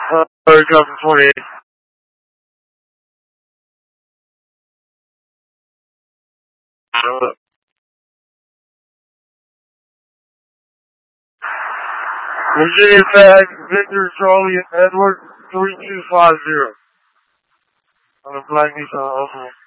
Helicopter 28. Virginia Tag, Victor Charlie Edward 3250 on the Black Nissan Ultimate.